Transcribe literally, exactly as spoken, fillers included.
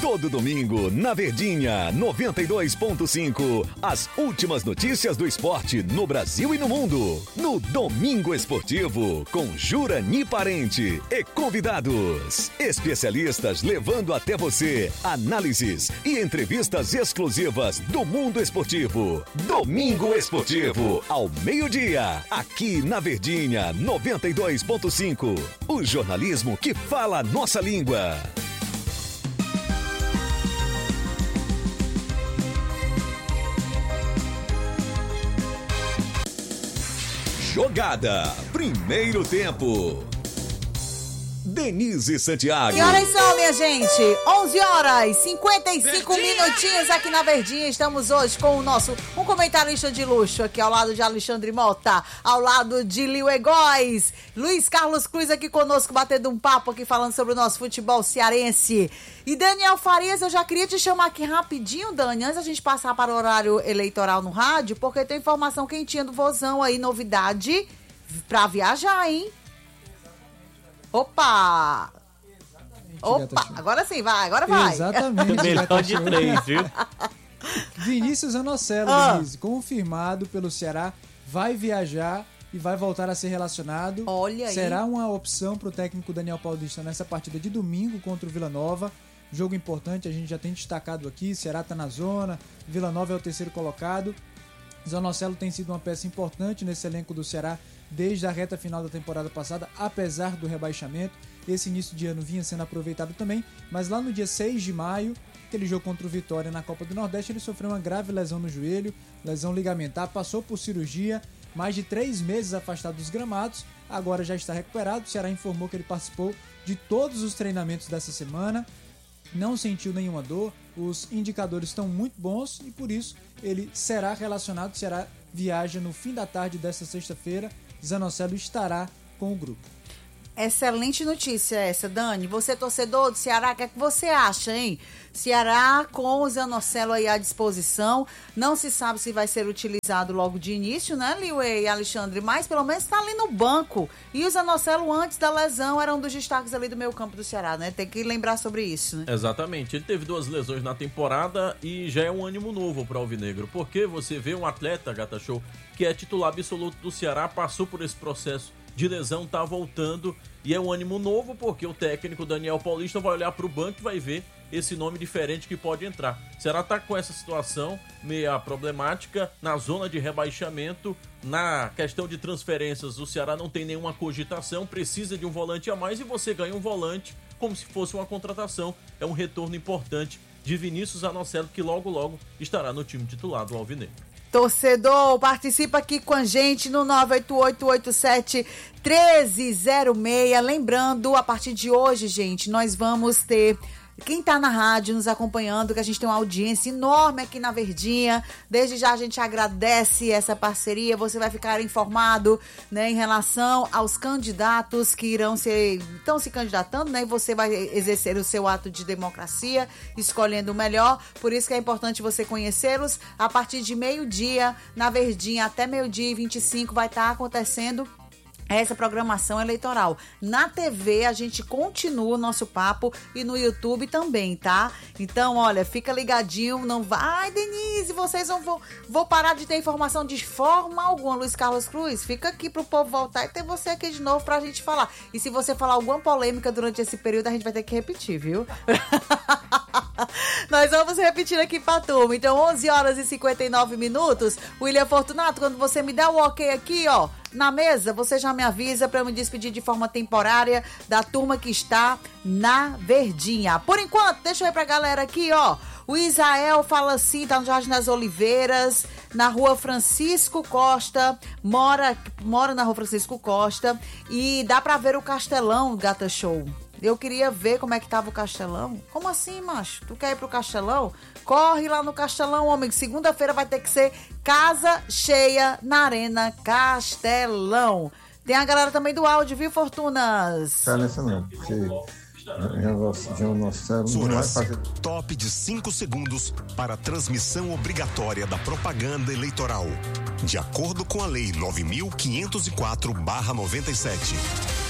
Todo domingo, na Verdinha, noventa e dois ponto cinco. As últimas notícias do esporte no Brasil e no mundo. No Domingo Esportivo, com Jurani Parente e convidados. Especialistas levando até você análises e entrevistas exclusivas do mundo esportivo. Domingo Esportivo, ao meio-dia, aqui na Verdinha, noventa e dois ponto cinco. O jornalismo que fala a nossa língua. Jogada, primeiro tempo. Denise Santiago. Que horas são, minha gente? onze horas e cinquenta e cinco Verdinha. Minutinhos aqui na Verdinha. Estamos hoje com o nosso, um comentarista de luxo aqui ao lado de Alexandre Mota, ao lado de Lio Egóis, Luiz Carlos Cruz aqui conosco, batendo um papo aqui, falando sobre o nosso futebol cearense. E Daniel Farias, eu já queria te chamar aqui rapidinho, Dani, antes da gente passar para o horário eleitoral no rádio, porque tem informação quentinha do Vozão aí, novidade pra viajar, hein? Opa! Exatamente, Opa! Agora sim, vai, agora vai. Exatamente. Melhor de três, viu? Vinícius Anocelo, ah. Denise, confirmado pelo Ceará, vai viajar e vai voltar a ser relacionado. Olha aí. Será uma opção para o técnico Daniel Paulista nessa partida de domingo contra o Vila Nova. Jogo importante, a gente já tem destacado aqui. Ceará está na zona, Vila Nova é o terceiro colocado. Zanocelo tem sido uma peça importante nesse elenco do Ceará desde a reta final da temporada passada, apesar do rebaixamento. Esse início de ano vinha sendo aproveitado também, mas lá no dia seis de maio, aquele jogo contra o Vitória na Copa do Nordeste, ele sofreu uma grave lesão no joelho, lesão ligamentar, passou por cirurgia, mais de três meses afastado dos gramados, agora já está recuperado. O Ceará informou que ele participou de todos os treinamentos dessa semana, não sentiu nenhuma dor, os indicadores estão muito bons e por isso ele será relacionado. O Ceará viaja no fim da tarde desta sexta-feira, Zanocelo estará com o grupo. Excelente notícia essa, Dani. Você, torcedor do Ceará, o que é que você acha, hein? Ceará com o Zanocelo aí à disposição. Não se sabe se vai ser utilizado logo de início, né, Liuê e Alexandre? Mas pelo menos está ali no banco. E o Zanocelo, antes da lesão, era um dos destaques ali do meio campo do Ceará, né? Tem que lembrar sobre isso, né? Exatamente. Ele teve duas lesões na temporada e já é um ânimo novo para o Alvinegro. Porque você vê um atleta, Gata Show, que é titular absoluto do Ceará, passou por esse processo de lesão, tá voltando e é um ânimo novo porque o técnico Daniel Paulista vai olhar para o banco e vai ver esse nome diferente que pode entrar. O Ceará tá com essa situação meio problemática na zona de rebaixamento, na questão de transferências. O Ceará não tem nenhuma cogitação, precisa de um volante a mais e você ganha um volante como se fosse uma contratação. É um retorno importante de Vinícius Anocelo, que logo logo estará no time titular do Alvinegro. Torcedor, participa aqui com a gente no nove oito oito, oito sete, um três zero seis. Lembrando, a partir de hoje, gente, nós vamos ter quem tá na rádio nos acompanhando, que a gente tem uma audiência enorme aqui na Verdinha. Desde já a gente agradece essa parceria. Você vai ficar informado, né, em relação aos candidatos que irão ser, estão se candidatando, né? E você vai exercer o seu ato de democracia, escolhendo o melhor. Por isso que é importante você conhecê-los. A partir de meio-dia, na Verdinha, até meio-dia e vinte e cinco, vai estar acontecendo essa programação eleitoral. Na T V a gente continua o nosso papo e no YouTube também, tá? Então, olha, fica ligadinho, não vai... Ai, Denise, vocês não vão... Vou parar de ter informação de forma alguma, Luiz Carlos Cruz. Fica aqui pro povo voltar e ter você aqui de novo pra gente falar. E se você falar alguma polêmica durante esse período, a gente vai ter que repetir, viu? Nós vamos repetir aqui pra turma. Então, onze horas e cinquenta e nove minutos. William Fortunato, quando você me dá o ok aqui, ó, na mesa, você já me avisa para eu me despedir de forma temporária da turma que está na Verdinha. Por enquanto, deixa eu ir pra galera aqui, ó. O Israel fala assim, tá no Jardim das Oliveiras, na rua Francisco Costa, mora, mora na rua Francisco Costa, e dá pra ver o Castelão, Gata Show. Eu queria ver como é que tava o Castelão. Como assim, macho? Tu quer ir pro Castelão? Corre lá no Castelão, homem. Segunda-feira vai ter que ser casa cheia na Arena Castelão. Tem a galera também do áudio, viu, Fortunas? Tá nessa não, porque Suras, top de cinco segundos para a transmissão obrigatória da propaganda eleitoral. De acordo com a Lei nove mil quinhentos e quatro barra noventa e sete.